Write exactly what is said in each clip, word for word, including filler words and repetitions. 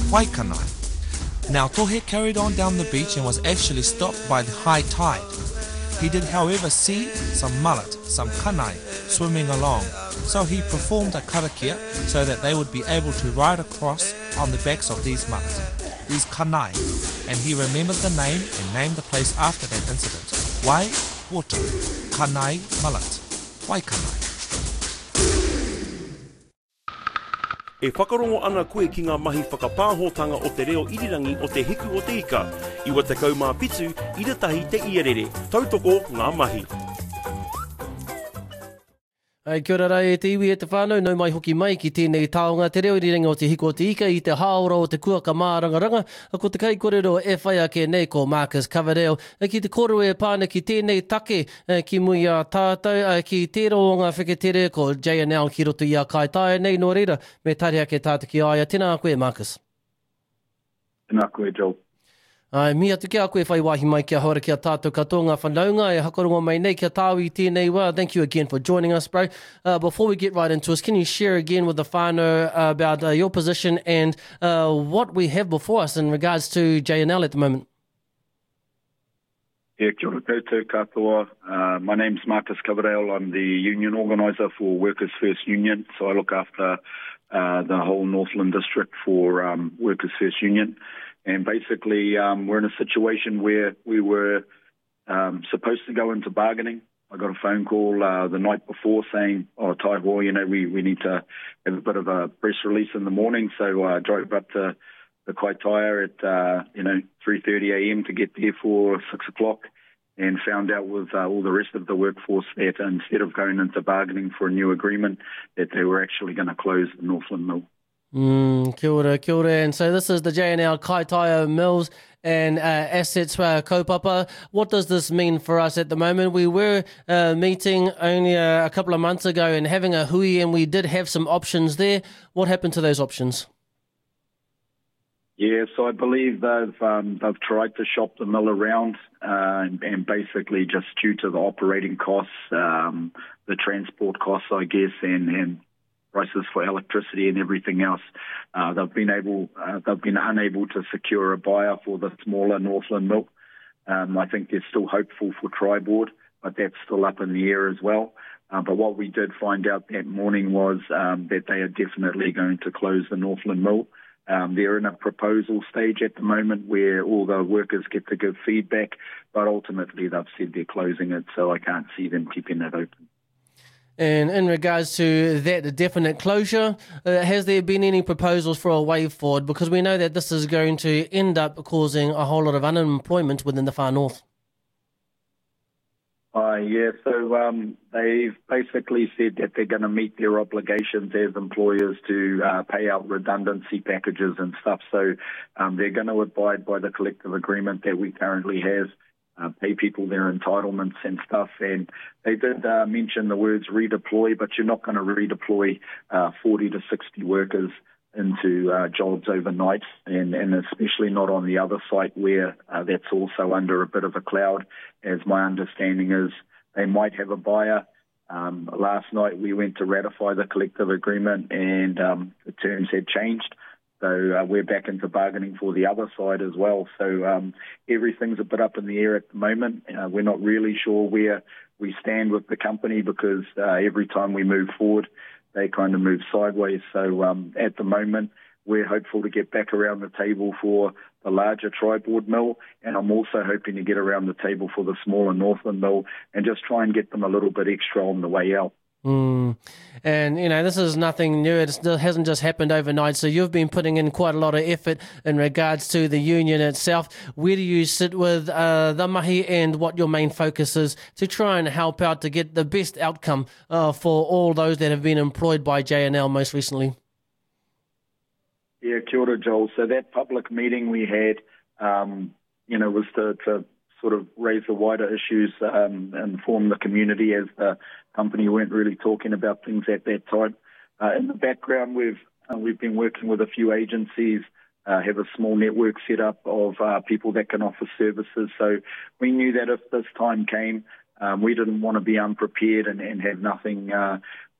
Waikanae. Now Tohe carried on down the beach and was actually stopped by the high tide. He did however see some mullet, some kanae, swimming along, so he performed a karakia so that they would be able to ride across on the backs of these mullet, these kanae, and he remembered the name and named the place after that incident. Wai Water, Kanae Mullet, Waikanae. E whakarongo ana koe ki ngā mahi whakapāhotanga o te reo irirangi o te hiku o te ika. Iwa te kaumā pitu, ira tahi te ierere. Tautoko ngā mahi. Ai, kia ora rai e te iwi e te whānau, nau mai hoki mai ki tēnei taonga, te reo irirangi o te hiko o te ika, i te haora o te kuaka mārangaranga, a ko te kai kōrero e whai ake nei ko Marcus Coverdale, a ki te kōrero e pāna ki tēnei take, a ki mui a tātou, a ki tēro o ngā wheketere ko J N L ki roto i a Kaitaia nei no reira, me tari ake tātou ki aia. Tēnā koe, Marcus. Tēnā koe, Joel. Ai, mi atu kia koe whai wahi mai kia haura kia tātou katoa ngā whanaunga e hakarongo mai nei kia tāwi tēnei wā. Thank you again for joining us, bro. Uh, before we get right into this, can you share again with the whānau uh, about uh, your position and uh, what we have before us in regards to J N L at the moment? Yeah, kia ora koutou katoa. Uh, my name's Marcus Coverdale. I'm the union organiser for Workers First Union, so I look after uh, the whole Northland district for um, Workers First Union. And basically, um, we're in a situation where we were um, supposed to go into bargaining. I got a phone call uh, the night before saying, oh, Taiwo, you know, we, we need to have a bit of a press release in the morning. So I uh, drove up to the Kaitaia at, uh, you know, three thirty a m to get there for six o'clock and found out with uh, all the rest of the workforce that instead of going into bargaining for a new agreement, that they were actually going to close the Northland Mill. Mm, kia ora, kia ora. And so this is the J N L Kaitaia Mills and uh, Assets uh, kaupapa. What does this mean for us at the moment? We were uh, meeting only uh, a couple of months ago and having a hui, and we did have some options there. What happened to those options? Yeah, so I believe they've um, they've tried to shop the mill around uh, and, and basically just due to the operating costs, um, the transport costs, I guess, and, and prices for electricity and everything else, uh, they've been able, uh, they've been unable to secure a buyer for the smaller Northland Mill. Um, I think they're still hopeful for Tri-Board, but that's still up in the air as well. Uh, but what we did find out that morning was um, that they are definitely going to close the Northland Mill. Um, they're in a proposal stage at the moment where all the workers get to give feedback, but ultimately they've said they're closing it, so I can't see them keeping it open. And in regards to that definite closure, uh, has there been any proposals for a way forward? Because we know that this is going to end up causing a whole lot of unemployment within the far north. Uh, yeah, so um, they've basically said that they're going to meet their obligations as employers to uh, pay out redundancy packages and stuff. So um, they're going to abide by the collective agreement that we currently have. Uh, pay people their entitlements and stuff. And they did uh, mention the words redeploy, but you're not going to redeploy uh, forty to sixty workers into uh, jobs overnight, and, and especially not on the other site where uh, that's also under a bit of a cloud. As my understanding is, they might have a buyer. Um, last night we went to ratify the collective agreement and um, the terms had changed. So uh, we're back into bargaining for the other side as well. So um, everything's a bit up in the air at the moment. Uh, we're not really sure where we stand with the company because uh, every time we move forward, they kind of move sideways. So um, at the moment, we're hopeful to get back around the table for the larger Tri-Board Mill, and I'm also hoping to get around the table for the smaller Northland Mill and just try and get them a little bit extra on the way out. Mm. And, you know, this is nothing new. It hasn't just happened overnight. So you've been putting in quite a lot of effort in regards to the union itself. Where do you sit with uh, the mahi and what your main focus is to try and help out to get the best outcome uh, for all those that have been employed by J N L most recently? Yeah, kia ora, Joel. So that public meeting we had, um, you know, was to, to sort of raise the wider issues, um, inform the community as the company weren't really talking about things at that time. Uh, in the background, we've uh, we've been working with a few agencies, uh, have a small network set up of uh, people that can offer services. So we knew that if this time came, um, we didn't want to be unprepared and, and have nothing uh,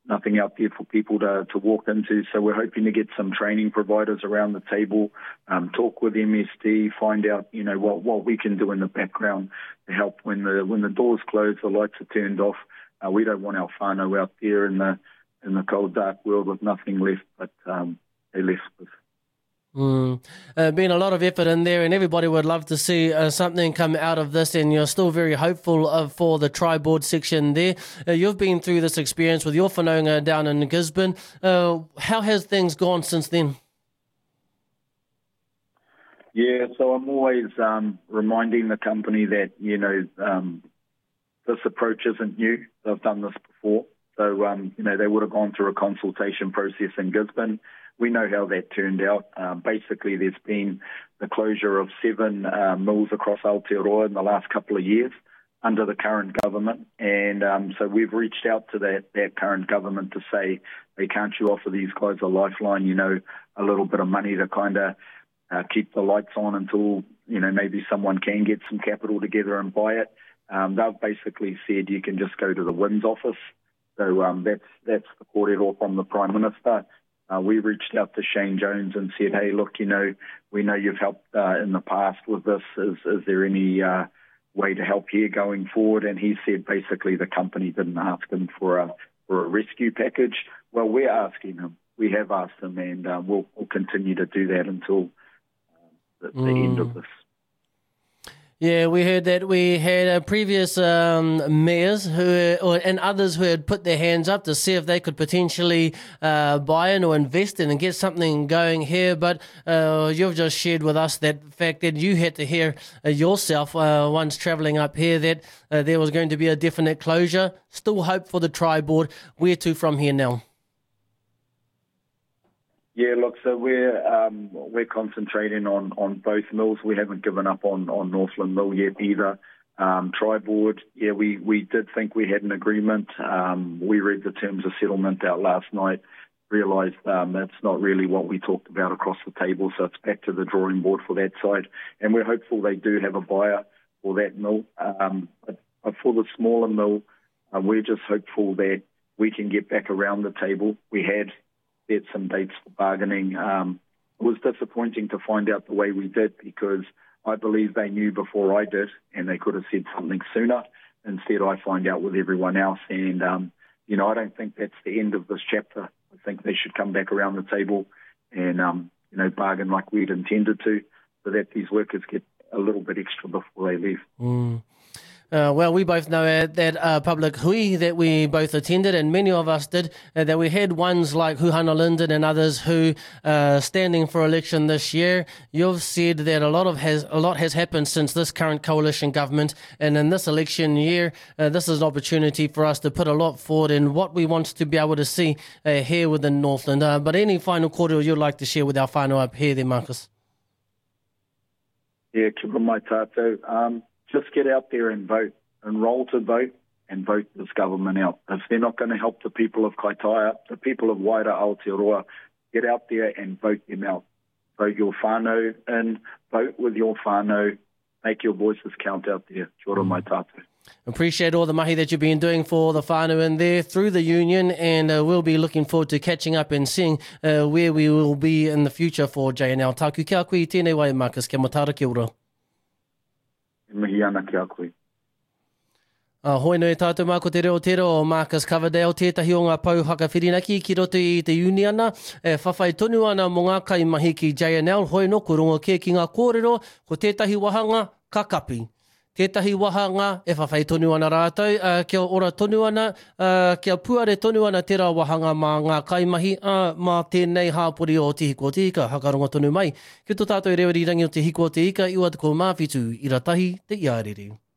nothing out there for people to, to walk into. So we're hoping to get some training providers around the table, um, talk with M S D, find out, you know, what, what we can do in the background to help when the when the doors close, the lights are turned off. Uh, we don't want our whānau out there in the in the cold, dark world with nothing left but um, they left with. Mm. Uh, been a lot of effort in there, and everybody would love to see uh, something come out of this, and you're still very hopeful of, for the tri-board section there. Uh, you've been through this experience with your whanaunga down in Gisborne. Uh, how has things gone since then? Yeah, so I'm always um, reminding the company that, you know, um, this approach isn't new. They've done this before. So, um, you know, they would have gone through a consultation process in Gisborne. We know how that turned out. Um, basically, there's been the closure of seven uh, mills across Aotearoa in the last couple of years under the current government. And um, so we've reached out to that, that current government to say, hey, can't you offer these guys a lifeline, you know, a little bit of money to kind of uh, keep the lights on until, you know, maybe someone can get some capital together and buy it. Um, they've basically said you can just go to the W I N S office. So um, that's, that's the kōrero from the Prime Minister. Uh, we reached out to Shane Jones and said, hey, look, you know, we know you've helped uh, in the past with this. Is, is there any uh, way to help here going forward? And he said basically the company didn't ask him for a, for a rescue package. Well, we're asking him. We have asked him, and uh, we'll, we'll continue to do that until uh, the, the mm. end of this. Yeah, we heard that we had uh, previous um, mayors who, or, and others who had put their hands up to see if they could potentially uh, buy in or invest in and get something going here. But uh, you've just shared with us that fact that you had to hear uh, yourself uh, once travelling up here that uh, there was going to be a definite closure. Still hope for the tri-board. Where to from here now? Yeah, look, so we're um, we're concentrating on, on both mills. We haven't given up on, on Northland Mill yet either. Um, Tri-board, yeah, we, we did think we had an agreement. Um, we read the terms of settlement out last night, realised um, that's not really what we talked about across the table, so it's back to the drawing board for that side. And we're hopeful they do have a buyer for that mill. Um, but, but for the smaller mill, uh, we're just hopeful that we can get back around the table. We had set some dates for bargaining. Um, it was disappointing to find out the way we did because I believe they knew before I did and they could have said something sooner. Instead, I find out with everyone else. And, um, you know, I don't think that's the end of this chapter. I think they should come back around the table and, um, you know, bargain like we'd intended to so that these workers get a little bit extra before they leave. Mm. Uh, well, we both know at that uh, public hui that we both attended, and many of us did, uh, that we had ones like Huhana Linden and others who uh, standing for election this year. You've said that a lot of has a lot has happened since this current coalition government, and in this election year, uh, this is an opportunity for us to put a lot forward in what we want to be able to see uh, here within Northland. Uh, but any final kōrero you'd like to share with our whānau up here there, Marcus? Yeah, kia ora mai tātou. Um, Just get out there and vote, enroll to vote, and vote this government out. If they're not going to help the people of Kaitaia, the people of Waira Aotearoa, get out there and vote them out. Vote your whānau in, vote with your whānau, make your voices count out there. Kia ora mai tātou. Appreciate all the mahi that you've been doing for the whānau in there through the union, and uh, we'll be looking forward to catching up and seeing uh, where we will be in the future for J N L. Tāku kia koe I tēnei wai, Marcus. Kia matara, kia ora. Mihi ana kia koe. Uh, hoi noi tātou mā ko te reo te reo Marcus Coverdale, tētahi o ngā pau hakawhirinaki ki roto i te uniana, e whawhai tonu ana mō ngā kaimahi ki J N L, hoi no ko rongo ke ki ngā kōrero, ko tētahi wahanga ka kapi. Tētahi wahanga e whawhai tonu ana rātou, uh, kia ora tonu ana, uh, kia puare tonu ana tērā wahanga mā ngā kaimahi, uh, mā tēnei hāpori o te hiko te ika, hakaronga tonu mai. Ki tō tātou reo rirangi o te hiko te ika, iwa te ko mawhitu, i ratahi te iarere.